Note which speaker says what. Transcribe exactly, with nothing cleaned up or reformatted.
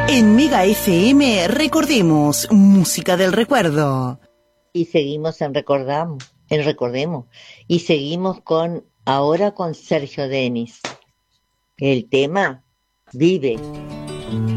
Speaker 1: En Mega F M recordemos música del recuerdo.
Speaker 2: Y seguimos en Recordamos, en Recordemos. Y seguimos con ahora con Sergio Denis. El tema Vive.